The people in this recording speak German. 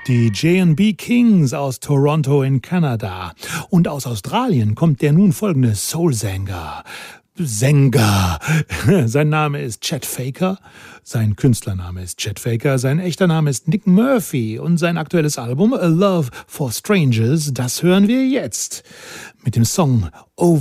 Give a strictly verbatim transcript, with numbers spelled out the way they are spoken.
Die J and B Kings aus Toronto in Kanada. Und aus Australien kommt der nun folgende Soul-Sänger. Sänger. Sein Name ist Chet Faker. Sein Künstlername ist Chet Faker. Sein echter Name ist Nick Murphy. Und sein aktuelles Album A Love for Strangers, das hören wir jetzt. Mit dem Song Over